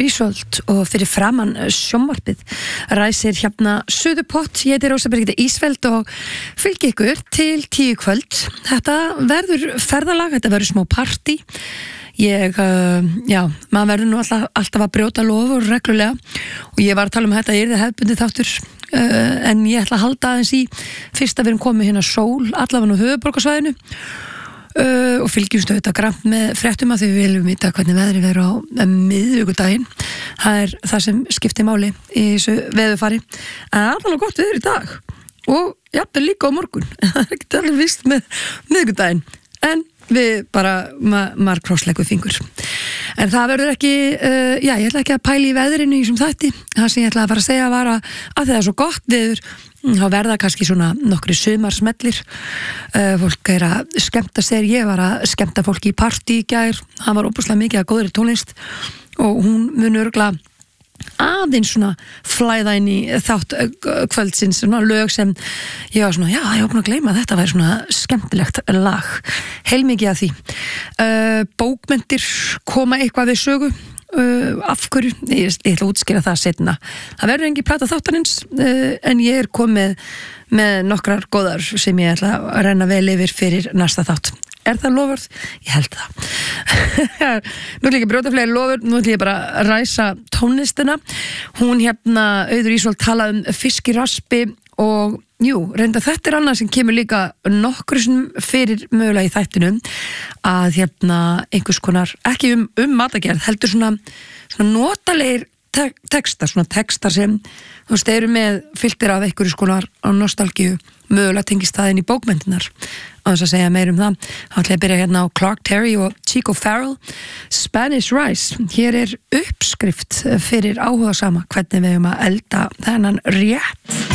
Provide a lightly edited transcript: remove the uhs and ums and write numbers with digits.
Auður Ísolt og fyrir framan sjónvarpið ræsir hérna Suðupott. Ég heiti Rósa Birgitta Ísfeld og fylgi ykkur til 10 kvöld. Þetta verður ferðalag, þetta verður smá partí. Maður verður nú alltaf að brjóta lofur reglulega og ég var að tala um þetta, ég yrði hefðbundið þáttur en ég ætla að halda aðeins í fyrst að við erum komið hérna sól allavega á höfuðborgarsvæðinu og fylgjumst auðvitað grannt með fréttum að því við viljum vita hvernig veðrið verður á miðvikudaginn. Það er það sem skiptir máli í þessu veðurfari. En allavega gott veður í dag og jafnvel líka á morgun. Það er ekki alveg víst með miðvikudaginn en við bara maður krossleggur fingur. En það verður ekki ég ætla ekki að pæla í veðrinu í þessum þætti. Það sem ég ætla að fara að segja var að það er svo gott veður þá verða kannski svona nokkri sumarsmellir. Fólk er að skemmta sér. Ég var að skemmta fólki í partí í gær. Það var óbúslega mikið að góðri tónlist og hún mun örugglega aðeins svona flæða inn í þátt kvöldsins, svona lög sem ég var svona, ég var búin að gleyma að þetta væri svona skemmtilegt lag. Heilmikið af því. Bókmenntir koma eitthvað við sögu. Af hverju? Ég ætla að útskýra það seinna. Það verður engin plata þáttarins en ég er komið með nokkrar góðar sem ég ætla að renna vel yfir fyrir næsta þátt. Er það lofurð? Ég held það. Nú ætla ég ekki að brjóta fleiri lofur, nú ætla ég bara að ræsa tónlistina. Hún hérna, Auður Ísolt talaði um fisk í raspi og reynda þetta er annað sem kemur líka nokkru sem fyrir mögulega í þættinum að einhvers konar, ekki matagerð, heldur svona notalegir textar, svona textar sem þú veist, eru með fylltir af einhverjus konar nostalgíu, mögulega tengist það inn í bókmenntinar. Á þess að segja meir um það, þá ætla ég að byrja hérna á Clark Terry og Chico Farrell, Spanish Rice. Hér er uppskrift fyrir áhugasama hvernig við höfum að elda þennan rétt.